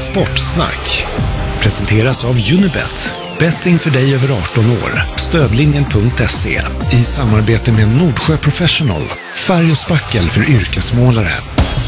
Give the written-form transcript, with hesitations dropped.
Sportsnack presenteras av Unibet. Betting för dig över 18 år. Stödlinjen.se i samarbete med Nordsjö Professional. Färg och spackel för yrkesmålare.